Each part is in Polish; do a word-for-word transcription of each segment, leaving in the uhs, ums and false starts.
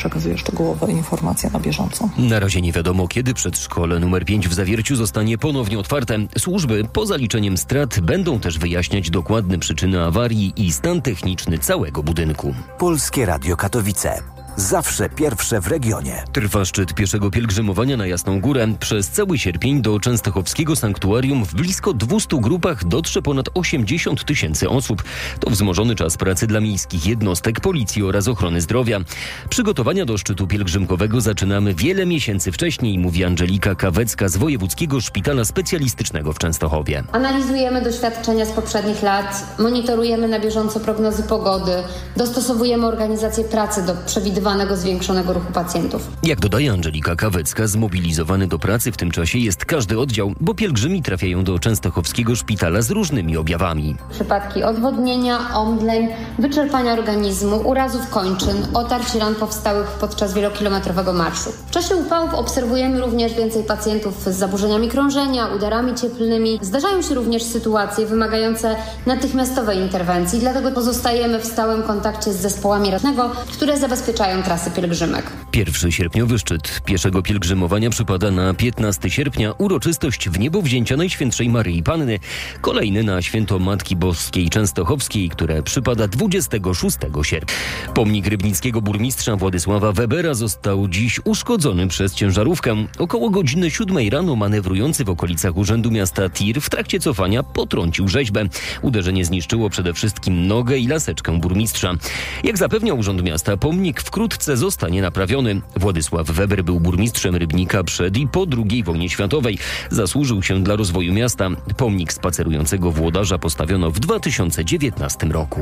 przekazuję szczegółowe informacje na bieżąco. Na razie nie wiadomo, kiedy przedszkole numer pięć w Zawierciu zostanie ponownie otwarte. Służby po zaliczeniem strat będą też wyjaśniać dokładne przyczyny awarii i stan techniczny całego budynku. Polskie Radio Katowice. Zawsze pierwsze w regionie. Trwa szczyt pieszego pielgrzymowania na Jasną Górę. Przez cały sierpień do częstochowskiego sanktuarium w blisko dwustu grupach dotrze ponad osiemdziesiąt tysięcy osób. To wzmożony czas pracy dla miejskich jednostek, policji oraz ochrony zdrowia. Przygotowania do szczytu pielgrzymkowego zaczynamy wiele miesięcy wcześniej, mówi Angelika Kawecka z Wojewódzkiego Szpitala Specjalistycznego w Częstochowie. Analizujemy doświadczenia z poprzednich lat, monitorujemy na bieżąco prognozy pogody, dostosowujemy organizację pracy do przewidywanych zwiększonego ruchu pacjentów. Jak dodaje Angelika Kawecka, zmobilizowany do pracy w tym czasie jest każdy oddział, bo pielgrzymi trafiają do częstochowskiego szpitala z różnymi objawami. Przypadki odwodnienia, omdleń, wyczerpania organizmu, urazów kończyn, otarć ran powstałych podczas wielokilometrowego marszu. W czasie upałów obserwujemy również więcej pacjentów z zaburzeniami krążenia, udarami cieplnymi. Zdarzają się również sytuacje wymagające natychmiastowej interwencji, dlatego pozostajemy w stałym kontakcie z zespołami ratownictwa, które zabezpieczają trasy pielgrzymek. Pierwszy sierpniowy szczyt pieszego pielgrzymowania przypada na piętnastego sierpnia, uroczystość w niebowzięcia Najświętszej Maryi Panny. Kolejny na święto Matki Boskiej Częstochowskiej, które przypada dwudziestego szóstego sierpnia. Pomnik rybnickiego burmistrza Władysława Webera został dziś uszkodzony przez ciężarówkę. Około godziny siódmej rano manewrujący w okolicach Urzędu Miasta tir w trakcie cofania potrącił rzeźbę. Uderzenie zniszczyło przede wszystkim nogę i laseczkę burmistrza. Jak zapewniał Urząd Miasta, pomnik wkrótce zostanie naprawiony. Władysław Weber był burmistrzem Rybnika przed i po drugiej wojnie światowej. Zasłużył się dla rozwoju miasta. Pomnik spacerującego włodarza postawiono w dwa tysiące dziewiętnastym roku.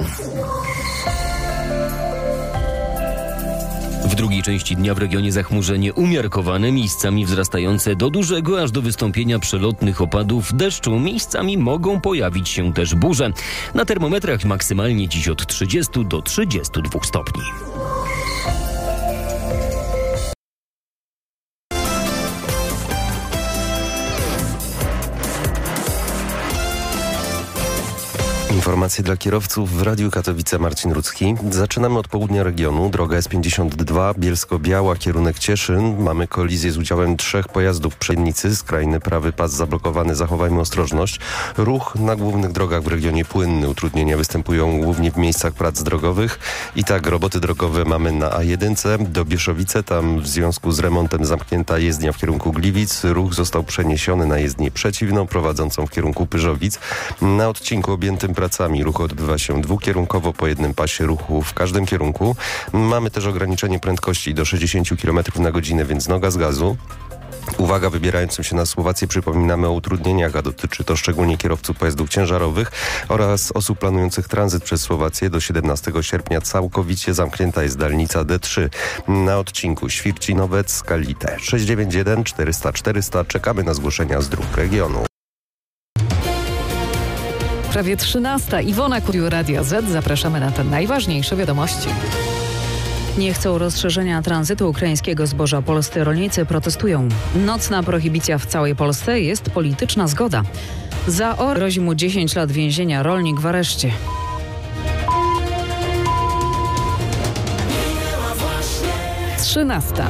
W drugiej części dnia w regionie zachmurzenie umiarkowane, miejscami wzrastające do dużego, aż do wystąpienia przelotnych opadów deszczu. Miejscami mogą pojawić się też burze. Na termometrach maksymalnie dziś od trzydziestu do trzydziestu dwóch stopni. Informacje dla kierowców w Radiu Katowice. Marcin Rudzki. Zaczynamy od południa regionu. Droga S pięćdziesiąt dwa, Bielsko-Biała, kierunek Cieszyn. Mamy kolizję z udziałem trzech pojazdów przy dzielnicy. Skrajny prawy pas zablokowany. Zachowajmy ostrożność. Ruch na głównych drogach w regionie płynny. Utrudnienia występują głównie w miejscach prac drogowych. I tak, roboty drogowe mamy na A jeden do Bieszowice. Tam w związku z remontem zamknięta jezdnia w kierunku Gliwic. Ruch został przeniesiony na jezdnię przeciwną, prowadzącą w kierunku Pyrzowic. Na odcinku objętym pracami ruch odbywa się dwukierunkowo po jednym pasie ruchu w każdym kierunku. Mamy też ograniczenie prędkości do sześćdziesięciu kilometrów na godzinę, więc noga z gazu. Uwaga, wybierającym się na Słowację przypominamy o utrudnieniach, a dotyczy to szczególnie kierowców pojazdów ciężarowych oraz osób planujących tranzyt przez Słowację. Do siedemnastego sierpnia całkowicie zamknięta jest dalnica D trzy. Na odcinku Świercinowiec-Skalite sześć dziewięć jeden czterysta czterysta. Czekamy na zgłoszenia z dróg regionu. Prawie trzynasta. Iwona Kuriu, Radio Z. Zapraszamy na te najważniejsze wiadomości. Nie chcą rozszerzenia tranzytu ukraińskiego zboża. Polscy rolnicy protestują. Nocna prohibicja w całej Polsce jest polityczna zgoda. Za O grozi mu dziesięć lat więzienia. Rolnik w areszcie. trzynasta.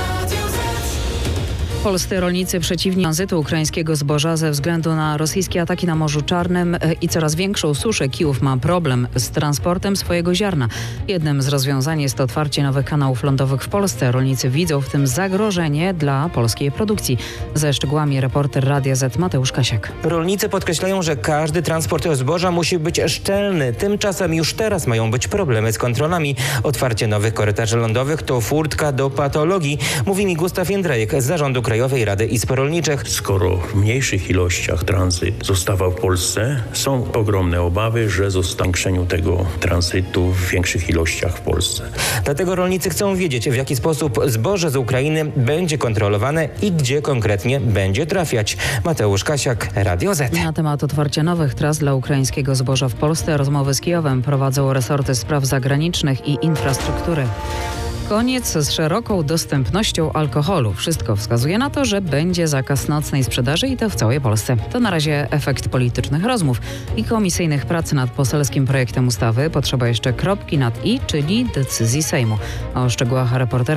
Polscy rolnicy przeciwni tranzytu ukraińskiego zboża ze względu na rosyjskie ataki na Morzu Czarnym i coraz większą suszę. Kijów ma problem z transportem swojego ziarna. Jednym z rozwiązań jest otwarcie nowych kanałów lądowych w Polsce. Rolnicy widzą w tym zagrożenie dla polskiej produkcji. Ze szczegółami reporter Radia Z Mateusz Kasiak. Rolnicy podkreślają, że każdy transport zboża musi być szczelny. Tymczasem już teraz mają być problemy z kontrolami. Otwarcie nowych korytarzy lądowych to furtka do patologii, mówi mi Gustaw Jędrajek z zarządu Krajowej Rady Izb Rolniczych. Skoro w mniejszych ilościach tranzyt zostawał w Polsce, są ogromne obawy, że zostanie zwiększeniu tego tranzytu w większych ilościach w Polsce. Dlatego rolnicy chcą wiedzieć, w jaki sposób zboże z Ukrainy będzie kontrolowane i gdzie konkretnie będzie trafiać. Mateusz Kasiak, Radio Z. Na temat otwarcia nowych tras dla ukraińskiego zboża w Polsce rozmowy z Kijowem prowadzą resorty spraw zagranicznych i infrastruktury. Koniec z szeroką dostępnością alkoholu. Wszystko wskazuje na to, że będzie zakaz nocnej sprzedaży i to w całej Polsce. To na razie efekt politycznych rozmów i komisyjnych prac nad poselskim projektem ustawy. Potrzeba jeszcze kropki nad i, czyli decyzji Sejmu. O szczegółach reporter